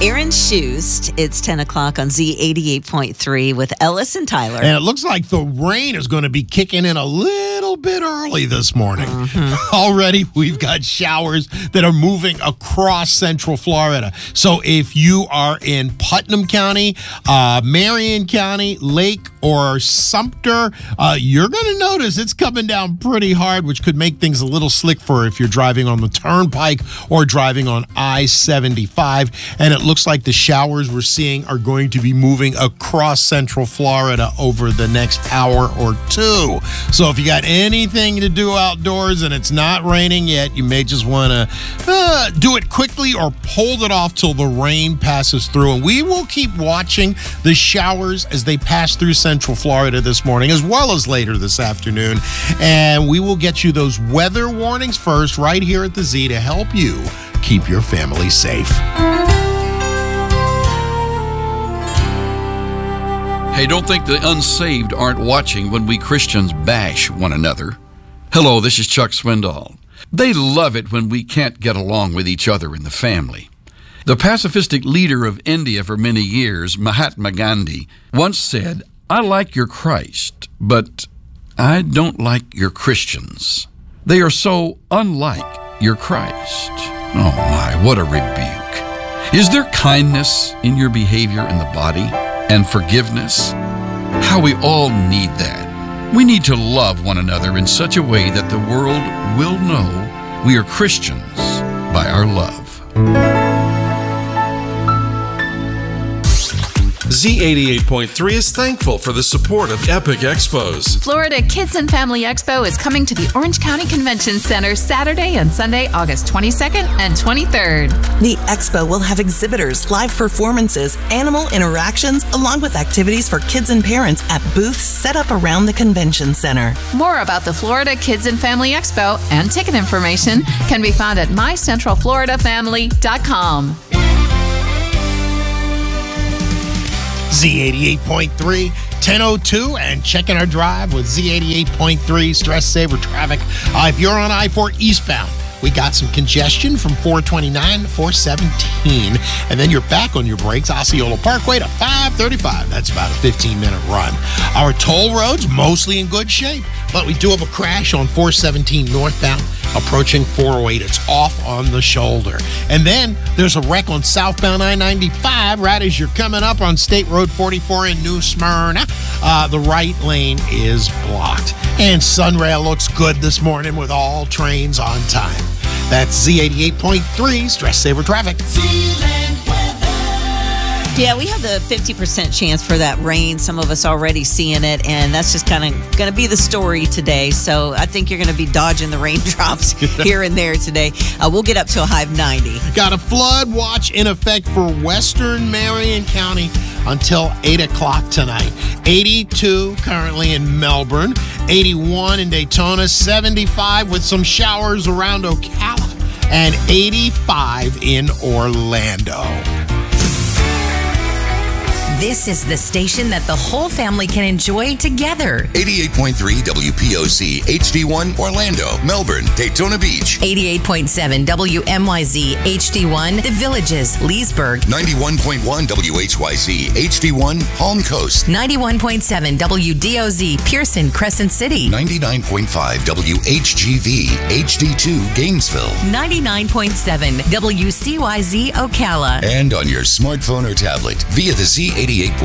Aaron Shust. It's 10 o'clock on Z88.3 with Ellis and Tyler. And it looks like the rain is going to be kicking in a little bit early this morning. Already, we've got showers that are moving across central Florida. So if you are in Putnam County, Marion County, Lake, or Sumter, you're going to notice it's coming down pretty hard, which could make things a little slick for if you're driving on the Turnpike or driving on I-75. And it looks like the showers we're seeing are going to be moving across central Florida over the next hour or two. So if you got anything to do outdoors and it's not raining yet, you may just want to do it quickly or hold it off till the rain passes through. And we will keep watching the showers as they pass through central Florida this morning, as well as later this afternoon. And we will get you those weather warnings first right here at the Z to help you keep your family safe. Hey, don't think the unsaved aren't watching when we Christians bash one another. Hello, this is Chuck Swindoll. They love it when we can't get along with each other in the family. The pacifistic leader of India for many years, Mahatma Gandhi, once said, "I like your Christ, but I don't like your Christians. They are so unlike your Christ." Oh my, what a rebuke. Is there kindness in your behavior in the body? And forgiveness? How we all need that. We need to love one another in such a way that the world will know we are Christians by our love. Z88.3 is thankful for the support of Epic Expos. Florida Kids and Family Expo is coming to the Orange County Convention Center Saturday and Sunday, August 22nd and 23rd. The expo will have exhibitors, live performances, animal interactions, along with activities for kids and parents at booths set up around the convention center. More about the Florida Kids and Family Expo and ticket information can be found at mycentralfloridafamily.com. Z88.3, 10:02, and checking our drive with Z88.3 Stress Saver Traffic. If you're on I-4 eastbound, we got some congestion from 429 to 417, and then you're back on your brakes, Osceola Parkway to 535. That's about a 15-minute run. Our toll roads mostly in good shape, but we do have a crash on 417 northbound approaching 408. It's off on the shoulder. And then there's a wreck on southbound I-95 right as you're coming up on State Road 44 in New Smyrna. The right lane is blocked. And Sunrail looks good this morning with all trains on time. That's Z88.3 Stress Saver Traffic. Yeah, we have the 50% chance for that rain. Some of us already seeing it, and that's just kind of going to be the story today. So I think you're going to be dodging the raindrops here and there today. We'll get up to a high of 90. Got a flood watch in effect for western Marion County until 8 o'clock tonight. 82 currently in Melbourne, 81 in Daytona, 75 with some showers around Ocala, and 85 in Orlando. This is the station that the whole family can enjoy together. 88.3 WPOC, HD1, Orlando, Melbourne, Daytona Beach. 88.7 WMYZ, HD1, The Villages, Leesburg. 91.1 WHYZ, HD1, Palm Coast. 91.7 WDOZ, Pearson, Crescent City. 99.5 WHGV, HD2, Gainesville. 99.7 WCYZ, Ocala. And on your smartphone or tablet via the Z88.3